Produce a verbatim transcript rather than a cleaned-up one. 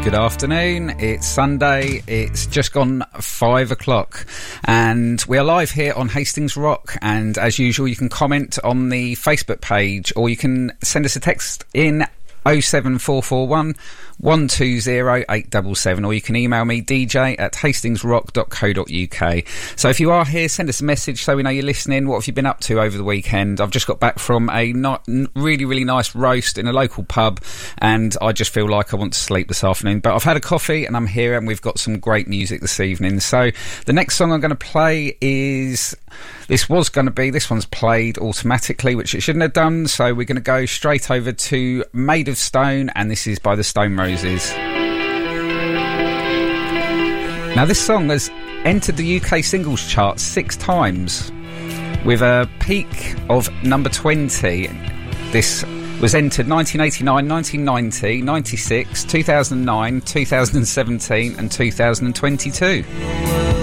Good afternoon, it's Sunday, it's just gone five o'clock and we are live here on Hastings Rock, and as usual you can comment on the Facebook page or you can send us a text in oh seven four four one, one two zero, eight seven seven, or you can email me d j at hastingsrock dot co dot u k. So if you are here, send us a message so we know you're listening. What have you been up to over the weekend? I've just got back from a not really really nice roast in a local pub and I just feel like I want to sleep this afternoon, but I've had a coffee and I'm here and we've got some great music this evening. So the next song I'm going to play is This was going to be, this one's played automatically, which it shouldn't have done, so we're going to go straight over to Made of Stone, and this is by the Stone Roses. Now this song has entered the U K singles chart six times, with a peak of number twenty. This was entered nineteen eighty-nine, nineteen ninety, ninety-six, two thousand nine, two thousand seventeen and two thousand twenty-two.